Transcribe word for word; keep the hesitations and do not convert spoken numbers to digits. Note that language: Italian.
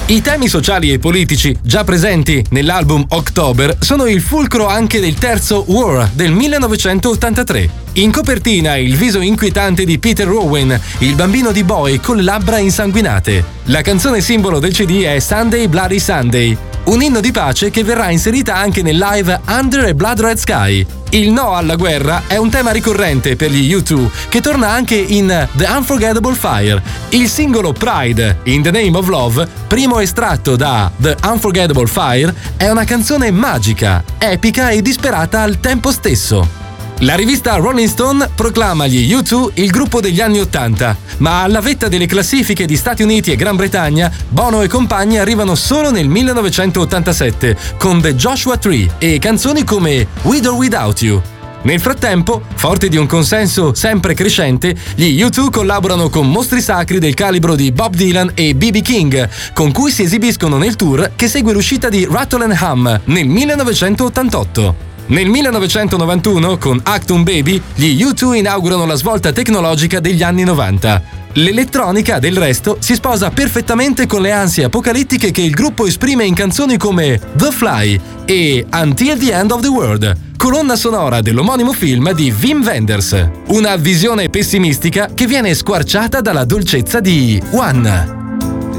I temi sociali e politici, già presenti nell'album October, sono il fulcro anche del terzo War del millenovecentottantatré. In copertina il viso inquietante di Peter Rowan, il bambino di Boy con le labbra insanguinate. La canzone simbolo del C D è Sunday Bloody Sunday, un inno di pace che verrà inserita anche nel live Under a Blood Red Sky. Il no alla guerra è un tema ricorrente per gli U due, che torna anche in The Unforgettable Fire. Il singolo Pride, In the Name of Love, primo estratto da The Unforgettable Fire, è una canzone magica, epica e disperata al tempo stesso. La rivista Rolling Stone proclama gli U due il gruppo degli anni ottanta, ma alla vetta delle classifiche di Stati Uniti e Gran Bretagna, Bono e compagni arrivano solo nel millenovecentottantasette con The Joshua Tree e canzoni come With or Without You. Nel frattempo, forti di un consenso sempre crescente, gli U due collaborano con mostri sacri del calibro di Bob Dylan e B B King, con cui si esibiscono nel tour che segue l'uscita di Rattle and Hum nel millenovecentottantotto. Nel millenovecentonovantuno, con Acton Baby, gli U due inaugurano la svolta tecnologica degli anni novanta. L'elettronica, del resto, si sposa perfettamente con le ansie apocalittiche che il gruppo esprime in canzoni come The Fly e Until the End of the World, colonna sonora dell'omonimo film di Wim Wenders. Una visione pessimistica che viene squarciata dalla dolcezza di One.